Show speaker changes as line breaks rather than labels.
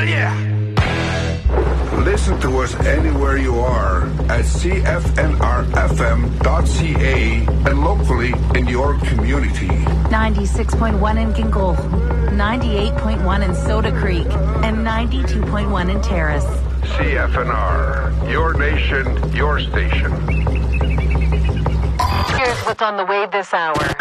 Yeah.
Listen to us anywhere you are at cfnrfm.ca and locally in your community.
96.1 in Gingol, 98.1 in Soda Creek, and 92.1 in Terrace.
CFNR, your nation, your station.
Here's what's on the way this hour.